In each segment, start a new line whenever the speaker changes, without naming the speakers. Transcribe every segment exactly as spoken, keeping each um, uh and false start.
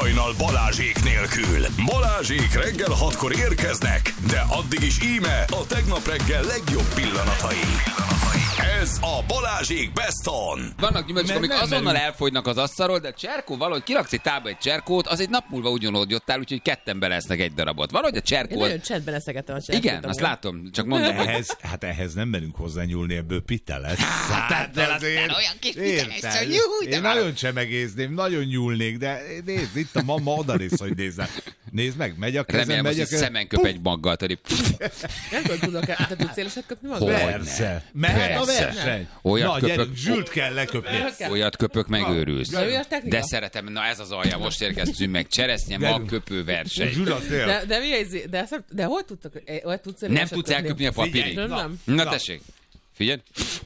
hajnal Balázsék nélkül. Balázsék reggel hatkor érkeznek, de addig is íme a tegnap reggel legjobb pillanatai. Ez a Balázsék Best On.
Vannak gyümölcsök, amik azonnal merünk. elfogynak az asztalról, de cserkó valahogy kiraksz egy tába egy cserkót, az egy nap múlva ugyanúgy jottál, úgyhogy ketten belesznek egy darabot. Valahogy a cserkó...
Én nagyon csendben leszegettem a cserkót.
Igen, azt látom, csak mondom, hogy...
Ehhez, hát ehhez nem merünk hozzányúlni, ebből pite lesz.
Hát, hát de azért... olyan kis pite lesz, hogy jó,
Én nagyon csemegézném, nagyon nyúlnék, de nézd, itt a mama odanéz, hogy nézzel. Nézd meg, megy a kezem,
Remélem,
megy a
kezem. Szemen köp egy maggal, tudod.
Nem tudom, tudok, te tudsz széleset köpni magad?
Persze. Mehet a verseny.
Olyat
na,
köpök,
gyerünk, Zsült kell leköpni.
Olyat köpök, megőrülsz.
De
szeretem, na ez az alja, most érkeztünk meg. Cseresznye, mag, köpő verseny.
De, de mi ez? De, de, de hogy tudtok? Hogy tudsz
nem tudsz elköpni a papírig?
Na,
na tessék, figyelj.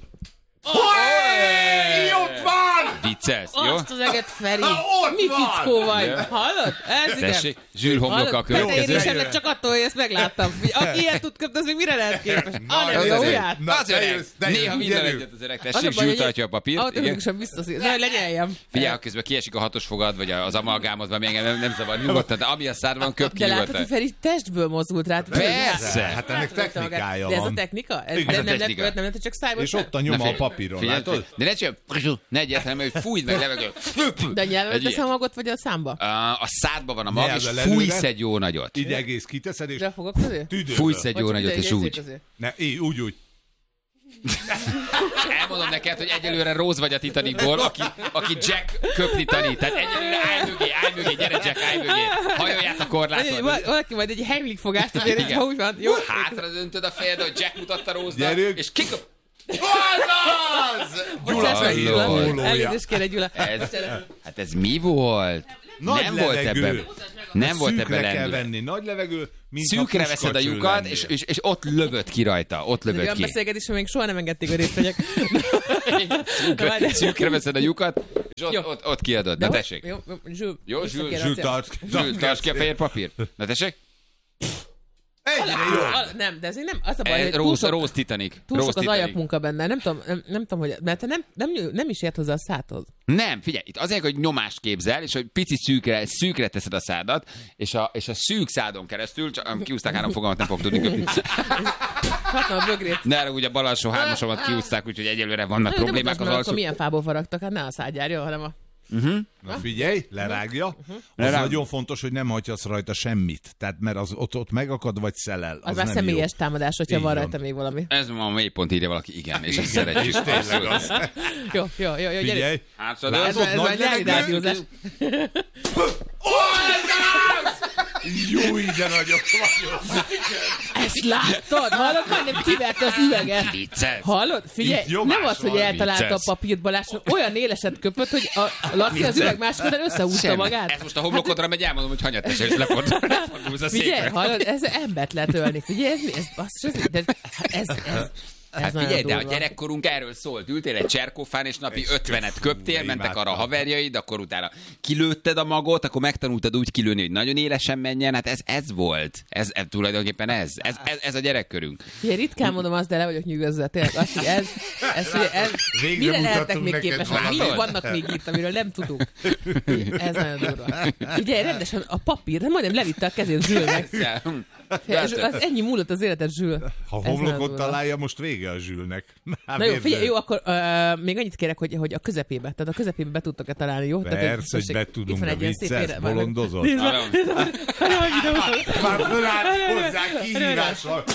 Hey, ott van!
Viccelsz, jó?
Azt az eget, Feri! Mi fickó vagy? Hallod? Ez igen.
Tessék, Zsül homloka a következő.
Én csak attól, hogy ezt megláttam. Aki ilyet tud köpni, az még mire lehet képes? Annak a ujját.
Az öreg. Néha minden egyet az öreg. Tessék, Zsül tartja a papírt.
Automatikusan visszaszír. Ne, lenyeljem.
Figyelj, ha közben kiesik a hatos fogad, vagy az amalgámod, vagy még nem, nem szabad nyugodtan, de ami a szádban köp ki
de látod, hogy Feri testből mozgult rá.
Persze.
Hát ennek technikája
van. De ez a technika? Nem lehet csak szájban.
És ott a nyoma a papíron, látod?
De ne csak, ne egyáltalán, hogy fújd meg levegő.
De a nyelven tesz a magot, vagy a számba?
A szádba van a mag, és fújsz egy jó nagyot.
Így egész kiteszed, és...
De a fogok közé?
Fújsz egy jó nagyot, és úgy.
Ne, így, úgy, úgy.
Elmondom neked, hogy egyelőre Rose vagy a Titanicból, aki, aki Jack köpni tanít. Tehát egyelőre állj mögé, állj mögé, gyere Jack, állj mögé. Hajolját a korláton.
Valaki majd egy Heimlich fogást, azért, ha úgy van. Jó.
Hátra döntöd a fejed, hogy Jack mutatta Rose-nak, és kikap...
Az! Gyula,
elnézést kérek, Gyula.
Ez, hát ez mi volt?
Nagy
nem
levegő.
volt ebben. Nem volt ebben
Szűkre kell
lendület.
venni, nagy levegő, mint
szűkre veszed a lyukat, és, és, és ott lövöd ki rajta, ott lövöd
olyan
ki.
Olyan beszélgetés, hogy még soha nem engedték, hogy részt vegyek.
szűkre, szűkre veszed a lyukat, és ott, ott, ott kiadod. Na tessék.
Jó, Zsül.
Jó, Zsül,
Zsül,
tarts ki a fehér papír. Na tessék.
Egyre jó.
Nem, de ez nem, az a baj, hogy túl
Rose,
sok,
Rose Titanic.
túl
Rose
sok az
Titanic.
ajakmunka benne. Nem tudom, nem, nem tudom, hogy... Mert te nem, nem, nem is ért hozzá a szádhoz.
Nem, figyelj, itt azért, hogy nyomást képzel, és hogy pici szűkre, szűkre teszed a szádat, és a, és a szűk szádon keresztül, csak kiúzták három fogalmat, nem fog tudni köpni.
Hatom a bögrét.
Ne, ugye bal alsó hármasomat kiúzták, úgyhogy egyelőre vannak
nem,
problémák
nem
az alsó.
milyen fából faragtak, hát ne a szádjárja, hanem a...
Uh-huh. Na figyelj, lerágja. Uh-huh. Az
Lerág...
nagyon fontos, hogy nem hagyhatsz rajta semmit. Tehát mert az ott, ott megakad, vagy szelel. Az,
az már
nem
személyes
jó.
támadás, hogyha
így
van
van
rajta még valami.
Ez ma a mélypont írja valaki, igen, és ezt szeretjük.
Tényleg az.
Jó, jó, jó, jó,
figyelj.
Hátszad,
ez már nyári rádiózás.
Jó, ide nagyok vagyok.
Ezt láttad? Hallod? Majdnem kiverte az üveget. Hallod? Figyelj, nem az, hogy eltalálta a papírt Balázs, olyan éleset köpött, hogy a Laci az üveg másik után összehúzta magát.
Ez most a homlokodra megy, elmondom, hogy hanyat esel, és lefordulsz a székre.
Figyelj, hallod? Ez embert lehet ölni. Figyelj, ez mi? Ez basszus, ez... Ez, ez, ez
hát figyelj, de a
durva.
gyerekkorunk erről szólt. Ültél egy cserkófán, és napi ötvenet köptél, mentek arra a haverjaid, akkor utána kilőtted a magot, akkor megtanultad úgy kilőni, hogy nagyon élesen menjen. Hát ez, ez volt. Ez, ez tulajdonképpen ez. Ez, ez. ez a gyerekkörünk.
Ugye ritkán mondom, azt, de le vagyok nyűgözve. Tényleg azt, hogy ez, ez, ez, ez mire lehetnek még képesek? Mi vannak még itt, amiről nem tudunk? Ez nagyon durva. Figyelj, rendesen a papír, de majdnem levitte a kezét Zsülnek. Az ennyi múlott az életed, Zsül.
Ha homlokot találja, most vége a Zsülnek. Már
na jó, figyelj, jó, akkor uh, még annyit kérek, hogy, hogy a közepébe, tehát a közepébe be tudtok-e találni, jó?
Persze,
tehát,
hogy be tudunk, de vicces, bolondozol. Már fölállt hozzá kihívással.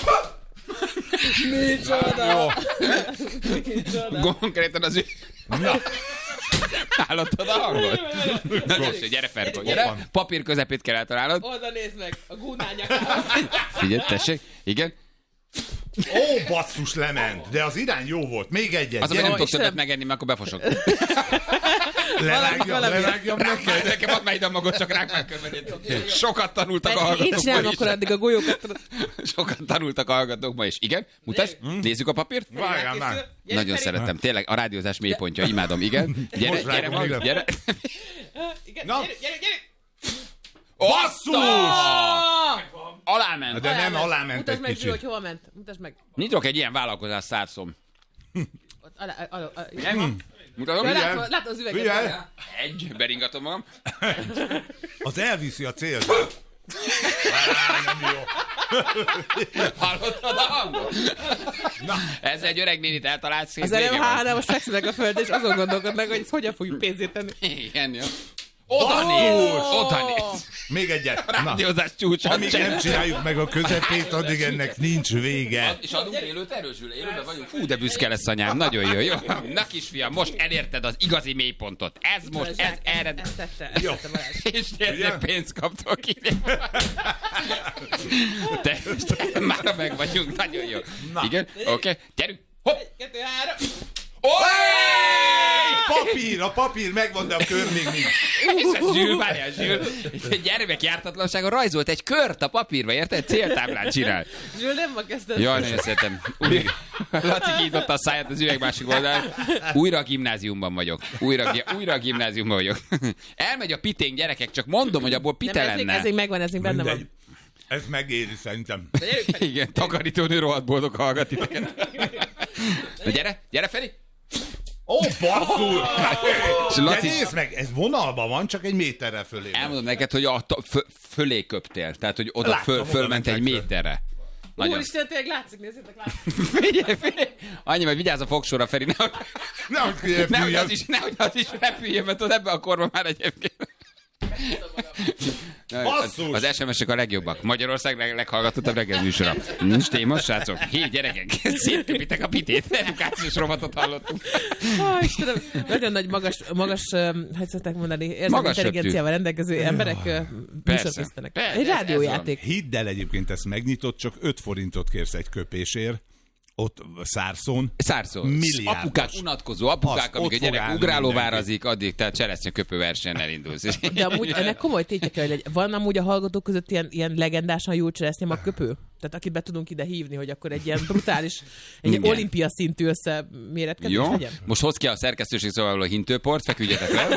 Micsoda!
Konkrétan az ő... Na. Hallottad a hangot? Na tessék, gyere Ferko, gyere. Papír közepét kell eltalálnod.
Oda nézd meg, a gúnányákat.
Figyelj, tessék, igen.
Ó, basszus, lement, de az irány jó volt. Még egyet.
Az, amit nem tudok többet megenni, mert akkor befosok.
Lerágjam, lerágjam neked.
Nekem add már ide a magot, csak rák már követ. Sokat tanultak a hallgatók.
Én csinálom akkor addig a golyókat.
Sokat tanultak a hallgatók ma is. Igen, mutasd, nézzük a papírt.
Várjál már.
Nagyon szeretem, tényleg a rádiózás mélypontja, imádom, igen. Gyere, gyere, gyere, gyere.
Gyere, gyere, gyere.
Basszus! Aláment.
De nem aláment
Mutasd
egy
meg,
kicsit.
hogy hova ment. Mutasd meg.
Nyitok egy ilyen vállalkozás szárszom.
Alá, alá, alá,
Nem? Mutatom?
Ja, látom, látom az üveget.
Figyelj.
Egy, beringatom magam.
Az elviszi a célt. Nem jó.
Hallottad a hangot? Na. Ez egy öreg nénit eltalált szép.
Az előbb há, most fekszenek a földre, és azon gondolkodnak, hogy ezt hogyan fogjuk pénzét tenni.
Igen, jó. Oda néz! Oda néz!
Még egyet.
A rádiózás csúcsán.
Amíg nem csináljuk meg a közepét, addig ennek nincs vége.
És adunk élőt, erősül, élőben vagyunk. Fú, de büszke lesz anyám, nagyon jó, jó. Na kisfiam, most elérted az igazi mélypontot. Ez most, ez erre...
Ezt tette, ezt tette Balázs.
És tényleg pénzt kaptok ide. Te, te, már meg vagyunk, nagyon jó. Igen, oké, gyerünk. Hopp!
Kettő, három.
Papír, a papír megvan, de a kör még nincs.
Zsül, várjál, Zsül. Egy gyermek jártatlansága rajzolt egy kört a papírba, érted? Céltáblát csinál.
Zsül, nem ma kezdett.
Jaj, nagyon szeretem. Új, Laci kinyitotta a száját az üveg másik oldalán. Újra a gimnáziumban vagyok. Újra, újra a gimnáziumban vagyok. Elmegy a piténk, gyerekek, csak mondom, hogy abból pite
nem,
lenne.
Ez még megvan, ez még benne
Mindegy.
van.
Ez megéri szerintem.
Igen, takarítónő rohadt boldog hallgat titeket. Na gyere, gyere Feri!
Ó, oh, basszus! De
Laci...
nézd meg, ez vonalban van, csak egy méterrel fölé.
Elmondom neked, hogy a t- f- fölé köptél. Tehát, hogy oda
Látom,
föl,
oda
fölment egy
mentek föl.
méterre. Nagyon.
Úristen, tényleg látszik, nézzétek, látszik.
Figyelj, figyelj! Annyi, hogy vigyázz a fogsorra, Feri, nehogy,
Nehogy
nehogy, az, is, nehogy az is repüljön, mert ott ebben a korban már egyébként.
Basszus!
Az es em es-ek a legjobbak. Magyarország leg- leghallgatottabb reggel műsora. Nincs téma, srácok. Hé, gyerekek, szétköpitek a pitét. Edukációs rovatot hallottunk.
Ah, Istenem, nagyon nagy, magas, magas um, hogy szokták mondani, érzelmi
Magas
intelligenciával rendelkező emberek uh, műsorkészítenek. Egy rádiójáték.
Hidd el, egyébként ezt megnyitott, csak öt forintot kérsz egy köpésért. Ott Szárszón.
Szárszó.
Milliárdos.
Apukák, unatkozó apukák,
Az,
amíg a
ott fog
gyerek
állni
ugrálóvárazik, addig tehát cseresznyeköpő versenyen elindulsz.
De amúgy ennek komoly tétje kell, hogy van amúgy a hallgatók között ilyen, ilyen legendásan jó cseresznyemagköpő? Tehát akit be tudunk ide hívni, hogy akkor egy ilyen brutális, egy
Igen.
olimpia szintű összeméretkezés
Jó,
legyen?
most hoz ki a szerkesztőség szobából a hintőport, feküdjetek le.